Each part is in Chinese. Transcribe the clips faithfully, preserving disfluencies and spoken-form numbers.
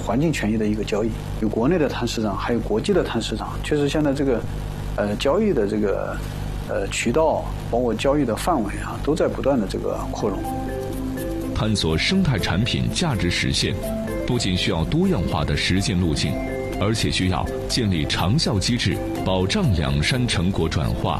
环境权益的一个交易，有国内的碳市场，还有国际的碳市场。确实，现在这个呃交易的这个呃渠道，包括交易的范围啊，都在不断的这个扩容。 探索生态产品价值实现，不仅需要多样化的实践路径，而且需要建立长效机制，保障两山成果转化。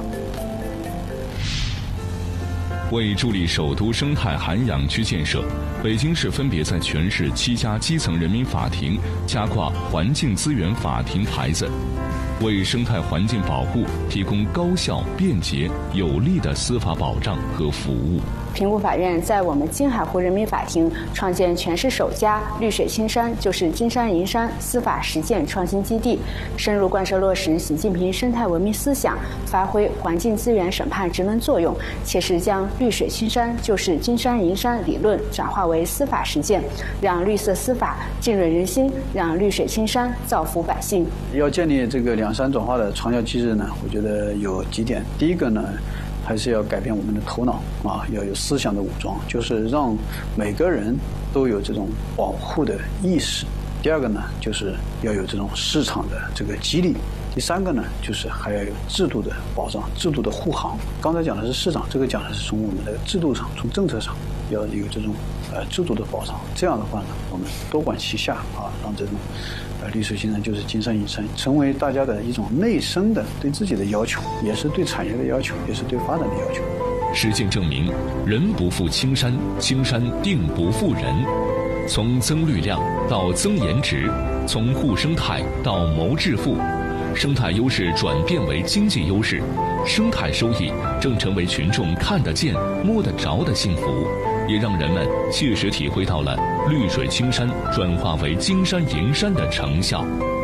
为助力首都生态涵养区建设，北京市分别在全市七家基层人民法庭加挂环境资源法庭牌子，为生态环境保护提供高效、便捷、有力的司法保障和服务。 平谷法院在我们金海湖人民法庭创建全市首家绿水青山就是金山银山司法实践创新基地，深入贯彻落实习近平生态文明思想，发挥环境资源审判职能作用，切实将绿水青山就是金山银山理论转化为司法实践，让绿色司法浸润人心，让绿水青山造福百姓。 要建立这个两山转化的长效机制呢，我觉得有几点。第一个呢，还是要改变我们的头脑啊，要有思想的武装，就是让每个人都有这种保护的意识。第二个呢，就是要有这种市场的这个激励。第三个呢，就是还要有制度的保障、制度的护航。刚才讲的是市场，这个讲的是从我们的制度上、从政策上要有这种呃制度的保障。这样的话呢，我们多管齐下啊，让这种呃绿水青山就是金山银山成为大家的一种内生的对自己的要求，也是对产业的要求，也是对发展的要求。 实践证明，人不负青山，青山定不负人。从增绿量到增颜值，从护生态到谋致富，生态优势转变为经济优势，生态收益正成为群众看得见、摸得着的幸福，也让人们切实体会到了绿水青山转化为金山银山的成效。